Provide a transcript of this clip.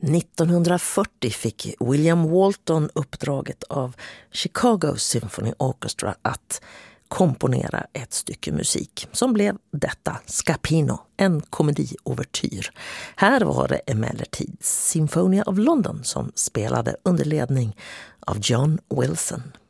1940 fick William Walton uppdraget av Chicago Symphony Orchestra att komponera ett stycke musik som blev detta, Scapino, en komediovertyr. Här var det emellertid Sinfonia of London som spelade under ledning av John Wilson.